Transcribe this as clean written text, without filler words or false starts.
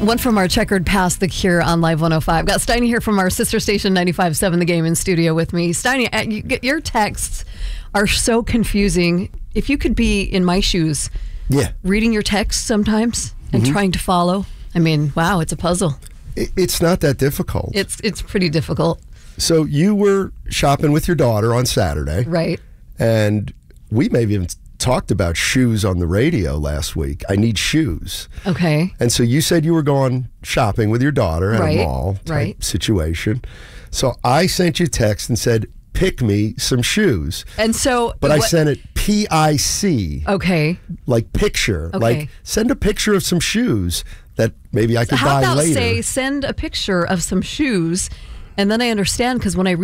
One from our checkered past, The Cure on Live 105. Got Steiny here from our sister station 95.7 The Game in studio with me. Steiny, your texts are so confusing. If you could be in my shoes, reading your texts sometimes and trying to follow. I mean, wow, it's a puzzle. It's not that difficult. It's pretty difficult. So you were shopping with your daughter on Saturday. Right. And we maybe even talked about shoes on the radio last week. I need shoes. Okay. And so you said you were going shopping with your daughter at a mall type situation. So I sent you a text and said, pick me some shoes. And so... But I sent it PIC. Okay. Like picture. Okay. Like send a picture of some shoes that maybe I could buy later. How about say send a picture of some shoes, and then I understand because when I read